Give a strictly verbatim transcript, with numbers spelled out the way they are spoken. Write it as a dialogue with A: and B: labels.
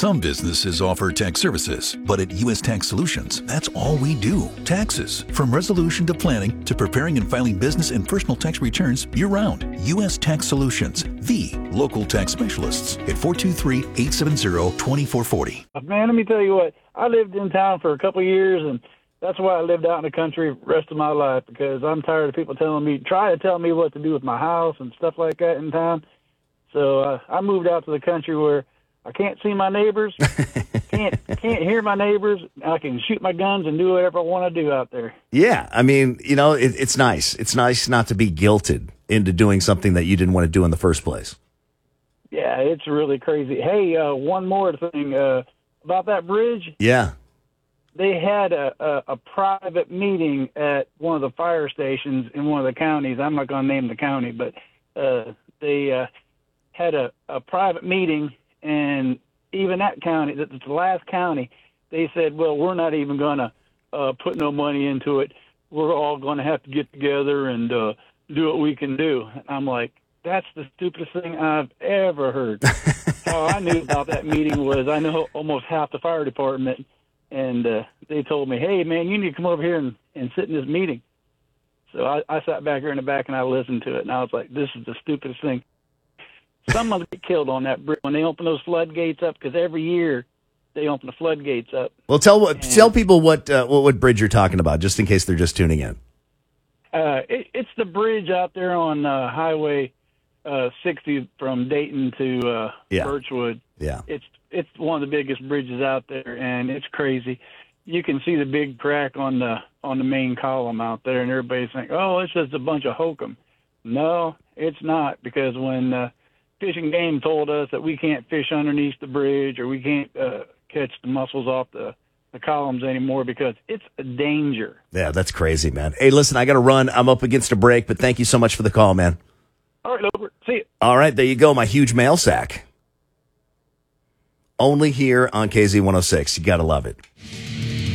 A: Some businesses offer tax services, but at U S Tax Solutions, that's all we do. Taxes. From resolution to planning to preparing and filing business and personal tax returns year-round. U S Tax Solutions, the local tax specialists at four two three, eight seven zero, two four four zero.
B: Man, let me tell you what. I lived in town for a couple of years, and that's why I lived out in the country the rest of my life, because I'm tired of people telling me, try to tell me what to do with my house and stuff like that in town. So uh, I moved out to the country where I can't see my neighbors, can't can't hear my neighbors. I can shoot my guns and do whatever I want to do out there.
C: Yeah, I mean, you know, it, it's nice. It's nice not to be guilted into doing something that you didn't want to do in the first place.
B: Yeah, it's really crazy. Hey, uh, one more thing uh, about that bridge.
C: Yeah.
B: They had a, a, a private meeting at one of the fire stations in one of the counties. I'm not going to name the county, but uh, they uh, had a, a private meeting. And even that county, the last county, they said, well, we're not even going to uh, put no money into it. We're all going to have to get together and uh, do what we can do. And I'm like, that's the stupidest thing I've ever heard. All I knew about that meeting was I know almost half the fire department, and uh, they told me, hey, man, you need to come over here and, and sit in this meeting. So I, I sat back here in the back, and I listened to it, and I was like, this is the stupidest thing. Someone's get killed on that bridge when they open those floodgates up, because every year they open the floodgates up.
C: Well, tell
B: and,
C: tell people what, uh, what what bridge you're talking about, just in case they're just tuning in.
B: Uh, it, it's the bridge out there on uh, Highway uh, sixty from Dayton to uh,
C: yeah.
B: Birchwood.
C: Yeah,
B: it's it's one of the biggest bridges out there, and it's crazy. You can see the big crack on the on the main column out there, and everybody's thinking, "Oh, it's just a bunch of hokum." No, it's not, because when uh, Fish and Game told us that we can't fish underneath the bridge, or we can't uh, catch the mussels off the, the columns anymore because it's a danger.
C: Yeah, that's crazy, man. Hey, listen, I got to run. I'm up against a break, but thank you so much for the call, man.
B: All right, Lobert. See you.
C: All right, there you go, my huge mail sack. Only here on K Z one oh six. You got to love it.